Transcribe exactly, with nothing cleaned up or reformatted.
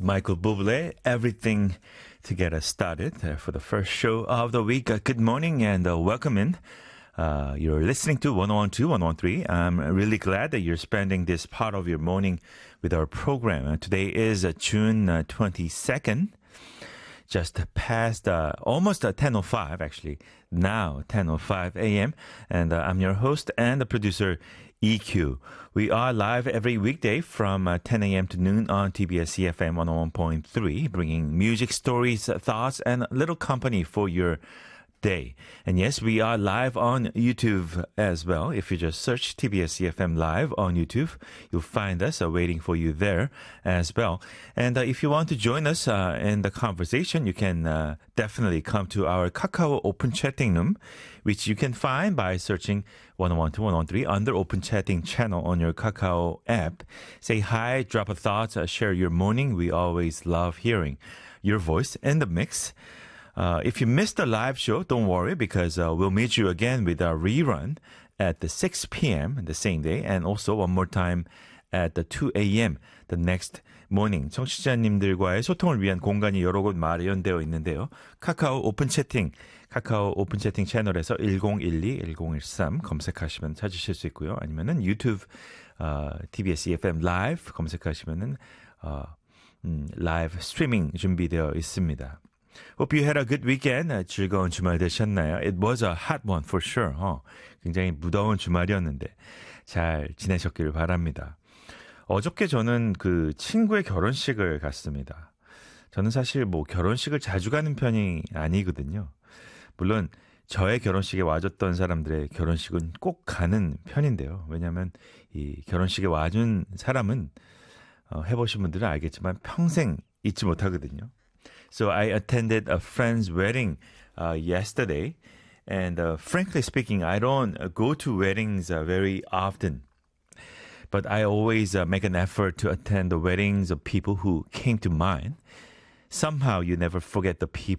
Michael Bublé, Everything to Get Us Started uh, for the first show of the week. Uh, good morning and uh, welcome in. Uh, you're listening to one oh two, one oh three. I'm really glad that you're spending this part of your morning with our program. Uh, today is uh, June uh, twenty-second. Just past uh, almost uh, ten oh five, actually. Now ten oh five a.m. And uh, I'm your host and the producer, E Q. We are live every weekday from uh, ten a.m. to noon on T B S E F M one oh one point three, bringing music, stories, thoughts, and a little company for your day. And yes, we are live on YouTube as well. If you just search T B S E F M Live on YouTube, you'll find us uh, waiting for you there as well. And uh, if you want to join us uh, in the conversation, you can uh, definitely come to our Kakao Open Chatting Room, which you can find by searching one oh one to one oh three under Open Chatting channel on your Kakao app. Say hi, drop a thought, uh, share your morning. We always love hearing your voice in the mix. Uh, if you missed the live show, don't worry, because uh, we'll meet you again with our rerun at the six p.m. the same day, and also one more time at the two a.m. the next morning. 청취자님들과의 소통을 위한 공간이 여러 곳 마련되어 있는데요. 카카오 오픈 채팅, 카카오 오픈 채팅 채널에서 일공일이, 일공일삼 검색하시면 찾으실 수 있고요. 아니면은 유튜브 어, 티비에스 이에프엠 라이브 검색하시면은 어, 음, 라이브 스트리밍 준비되어 있습니다. Hope you had a good weekend. 즐거운 주말 되셨나요? It was a hot one for sure. 어, 굉장히 무더운 주말이었는데 잘 지내셨기를 바랍니다. 어저께 저는 그 친구의 결혼식을 갔습니다. 저는 사실 뭐 결혼식을 자주 가는 편이 아니거든요. 물론 저의 결혼식에 와줬던 사람들의 결혼식은 꼭 가는 편인데요. 왜냐하면 이 결혼식에 와준 사람은 어, 해보신 분들은 알겠지만 평생 잊지 못하거든요. So I attended a friend's wedding uh, yesterday, and uh, frankly speaking, I don't uh, go to weddings uh, very often. But I always uh, make an effort to attend the weddings of people who came to mind. Somehow you never forget the people